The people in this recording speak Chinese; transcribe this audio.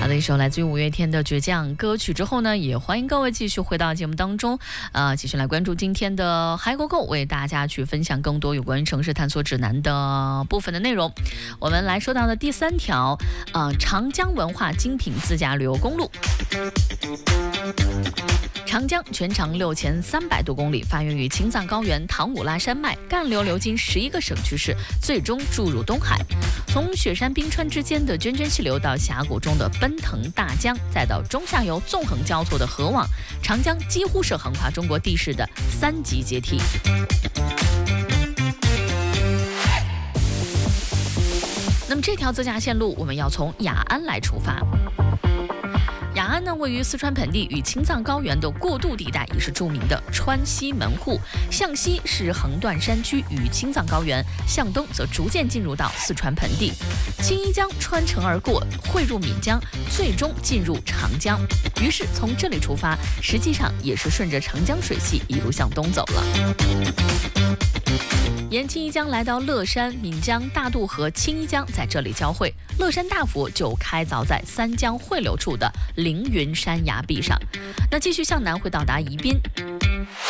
的一首来自于五月天的倔强歌曲之后呢，也欢迎各位继续回到节目当中，继续来关注今天的嗨购购，为大家去分享更多有关于城市探索指南的部分的内容。我们来说到的第3条，长江文化精品自驾旅游公路。长江全长6300多公里，发源于青藏高原唐古拉山脉，干流流经11个省区市，最终注入东海。从雪山冰川之间的涓涓细流，到峡谷中的奔腾大江，再到中下游纵横交错的河网，长江几乎是横跨中国地势的3级阶梯。那么这条自驾线路，我们要从雅安来出发。雅安呢，位于四川盆地与青藏高原的过渡地带，也是著名的川西门户。向西是横断山区与青藏高原，向东则逐渐进入到四川盆地。青衣江穿城而过，汇入岷江，最终进入长江。于是从这里出发，实际上也是顺着长江水系一路向东走了。沿青衣江来到乐山、岷江、大渡河、青衣江在这里交汇。乐山大佛就开凿在三江汇流处的凌云山崖壁上。那继续向南会到达宜宾。